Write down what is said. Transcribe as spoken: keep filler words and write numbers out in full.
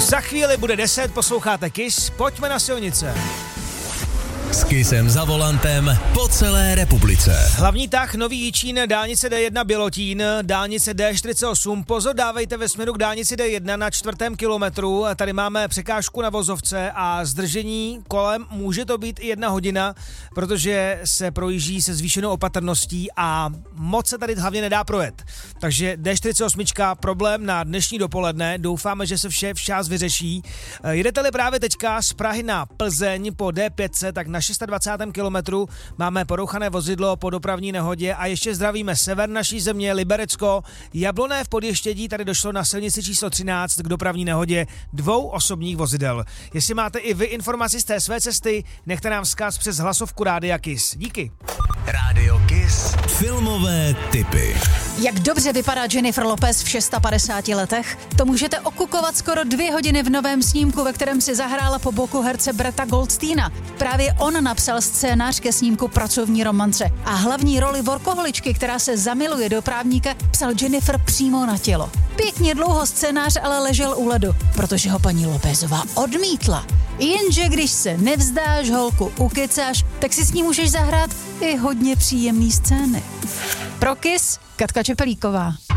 Za chvíli bude deset, posloucháte Kiss, pojďme na silnice. S Kissem za volantem po celé republice. Hlavní tah Nový Jičín, dálnice D jedna Bělotín, dálnice D čtyřicet osm, pozor dávejte ve směru k dálnici D jedna na čtvrtém kilometru, tady máme překážku na vozovce a zdržení kolem může to být i jedna hodina, protože se projíždí se zvýšenou opatrností a moc se tady hlavně nedá projet. Takže D čtyřicet osm problém na dnešní dopoledne, doufáme, že se vše včas vyřeší. Jedete-li právě teďka z Prahy na Plzeň po D pět set, tak na dvacátém šestém kilometru máme porouchané vozidlo po dopravní nehodě a ještě zdravíme sever naší země, Liberecko, Jabloné v Podještědí, tady došlo na silnici číslo třináct k dopravní nehodě dvou osobních vozidel. Jestli máte i vy informaci z té své cesty, nechte nám vzkaz přes hlasovku Rádia Kiss. Díky. Rádio Kiss. Filmové tipy. Jak dobře vypadá Jennifer Lopez v padesáti šesti letech? To můžete okukovat skoro dvě hodiny v novém snímku, ve kterém si zahrála po boku herce Bretta Goldsteina. Právě on napsal scénář ke snímku Pracovní romance a hlavní roli workoholičky, která se zamiluje do právníka, psal Jennifer přímo na tělo. Pěkně dlouho scénář ale ležel u ledu, protože ho paní Lopezová odmítla. Jenže když se nevzdáš, holku ukecáš, tak si s ní můžeš zahrát i hodně příjemný scény. Pro Kiss, Katka Čepelíková.